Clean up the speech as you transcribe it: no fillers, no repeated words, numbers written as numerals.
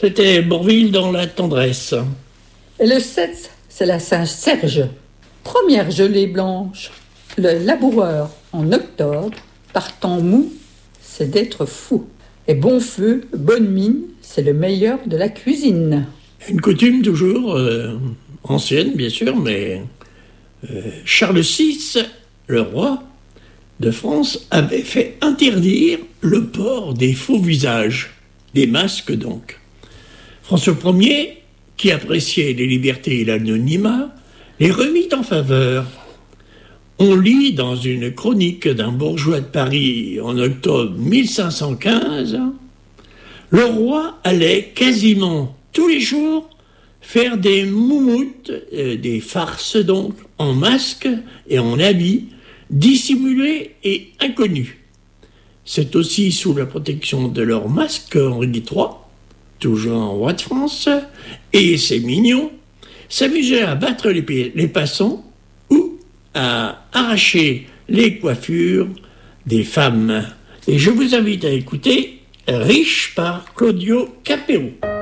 C'était Bourvil dans la tendresse. Et le 7, c'est la Saint-Serge. Première gelée blanche. Le laboureur en octobre, par temps mou, c'est d'être fou. Et bon feu, bonne mine, c'est le meilleur de la cuisine. Une coutume toujours ancienne, bien sûr, mais Charles VI, le roi de France, avait fait interdire le port des faux visages, des masques donc. François Ier, qui appréciait les libertés et l'anonymat, les remit en faveur. On lit dans une chronique d'un bourgeois de Paris en octobre 1515, le roi allait quasiment tous les jours faire des moumoutes, des farces donc, en masque et en habits, dissimulés et inconnus. C'est aussi sous la protection de leur masque qu'Henri III, toujours roi de France, et ses mignons, s'amusaient à battre les passants ou à arracher les coiffures des femmes. Et je vous invite à écouter Riche par Claudio Capéo.